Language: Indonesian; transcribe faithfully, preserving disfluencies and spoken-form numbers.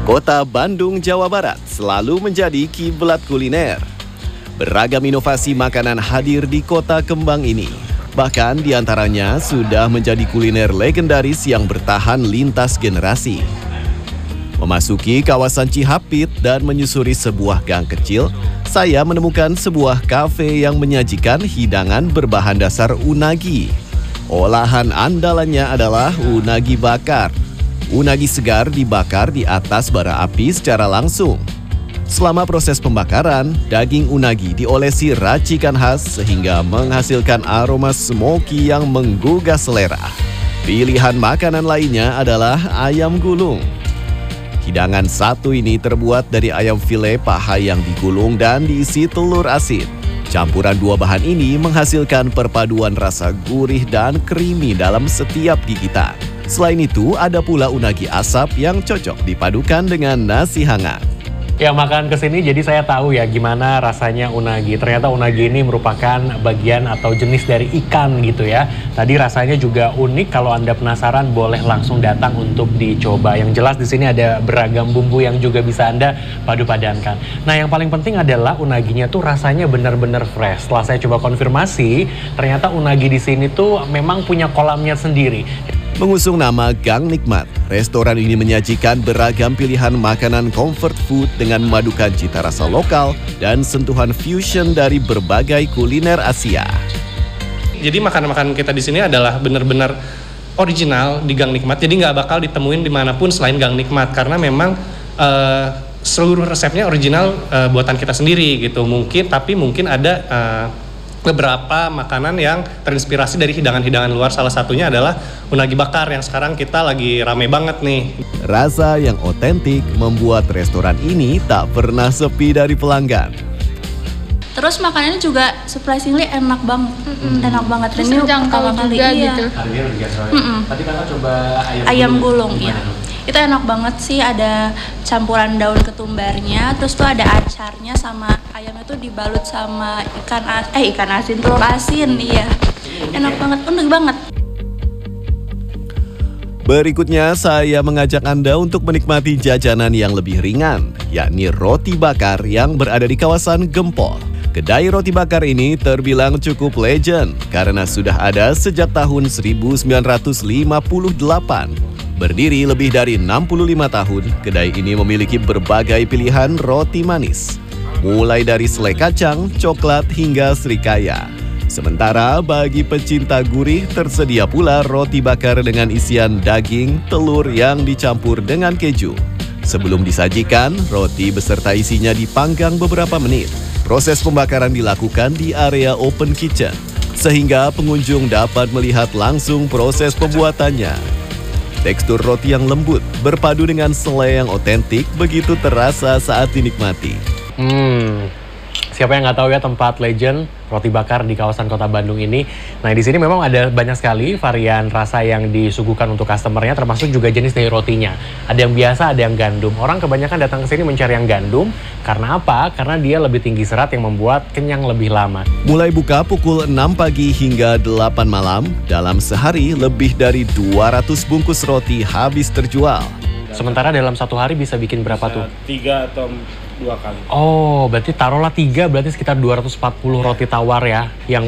Kota Bandung, Jawa Barat selalu menjadi kiblat kuliner. Beragam inovasi makanan hadir di kota kembang ini. Bahkan diantaranya sudah menjadi kuliner legendaris yang bertahan lintas generasi. Memasuki kawasan Cihapit dan menyusuri sebuah gang kecil, saya menemukan sebuah kafe yang menyajikan hidangan berbahan dasar unagi. Olahan andalannya adalah unagi bakar. Unagi segar dibakar di atas bara api secara langsung. Selama proses pembakaran, daging unagi diolesi racikan khas sehingga menghasilkan aroma smoky yang menggugah selera. Pilihan makanan lainnya adalah ayam gulung. Hidangan satu ini terbuat dari ayam file paha yang digulung dan diisi telur asin. Campuran dua bahan ini menghasilkan perpaduan rasa gurih dan creamy dalam setiap gigitan. Selain itu, ada pula unagi asap yang cocok dipadukan dengan nasi hangat. Ya, makan kesini jadi saya tahu ya gimana rasanya unagi. Ternyata unagi ini merupakan bagian atau jenis dari ikan gitu ya. Tadi rasanya juga unik, kalau Anda penasaran boleh langsung datang untuk dicoba. Yang jelas di sini ada beragam bumbu yang juga bisa Anda padu-padankan. Nah, yang paling penting adalah unaginya tuh rasanya benar-benar fresh. Setelah saya coba konfirmasi, ternyata unagi di sini tuh memang punya kolamnya sendiri. Mengusung nama Gang Nikmat, restoran ini menyajikan beragam pilihan makanan comfort food dengan memadukan cita rasa lokal dan sentuhan fusion dari berbagai kuliner Asia. Jadi makanan-makanan kita di sini adalah benar-benar original di Gang Nikmat, jadi nggak bakal ditemuin dimanapun selain Gang Nikmat, karena memang uh, seluruh resepnya original uh, buatan kita sendiri gitu. Mungkin, tapi mungkin ada uh, beberapa makanan yang terinspirasi dari hidangan-hidangan luar. Salah satunya adalah unagi bakar yang sekarang kita lagi rame banget nih. Rasa yang otentik membuat restoran ini tak pernah sepi dari pelanggan. Terus makanannya juga surprisingly enak banget, mm-hmm. enak banget. Terus terjangkau juga iya. gitu. Harganya lebih biasa. Mm-mm. Tadi kakak coba ayam, ayam gulung, gulung. ya. Itu enak banget sih, ada campuran daun ketumbarnya, terus tuh ada acarnya sama ayamnya tuh dibalut sama ikan as eh ikan asin, telur asin, iya. Enak banget, unik banget. Berikutnya saya mengajak Anda untuk menikmati jajanan yang lebih ringan, yakni roti bakar yang berada di kawasan Gempol. Kedai roti bakar ini terbilang cukup legend karena sudah ada sejak tahun seribu sembilan ratus lima puluh delapan. Berdiri lebih dari enam puluh lima tahun, kedai ini memiliki berbagai pilihan roti manis. Mulai dari selai kacang, coklat, hingga srikaya. Sementara bagi pecinta gurih, tersedia pula roti bakar dengan isian daging, telur yang dicampur dengan keju. Sebelum disajikan, roti beserta isinya dipanggang beberapa menit. Proses pembakaran dilakukan di area open kitchen, sehingga pengunjung dapat melihat langsung proses pembuatannya. Tekstur roti yang lembut berpadu dengan selai yang otentik begitu terasa saat dinikmati. Hmm, siapa yang nggak tahu ya tempat legend roti bakar di kawasan Kota Bandung ini. Nah, di sini memang ada banyak sekali varian rasa yang disuguhkan untuk customernya, termasuk juga jenis dari rotinya. Ada yang biasa, ada yang gandum. Orang kebanyakan datang ke sini mencari yang gandum. Karena apa? Karena dia lebih tinggi serat yang membuat kenyang lebih lama. Mulai buka pukul enam pagi hingga delapan malam, dalam sehari lebih dari dua ratus bungkus roti habis terjual. Sementara dalam satu hari bisa bikin berapa tuh? Tiga atau dua kali. Oh, berarti taruhlah tiga, berarti sekitar dua ratus empat puluh roti tawar ya, yang